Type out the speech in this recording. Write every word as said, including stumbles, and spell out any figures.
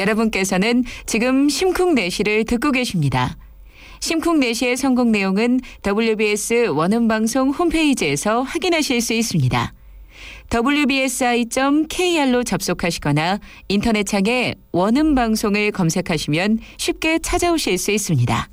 여러분께서는 지금 심쿵내시를 듣고 계십니다. 심쿵내시의 성공 내용은 더블유비에스 원음방송 홈페이지에서 확인하실 수 있습니다. 더블유비에스아이 닷 케이알로 접속하시거나 인터넷창에 원음방송을 검색하시면 쉽게 찾아오실 수 있습니다.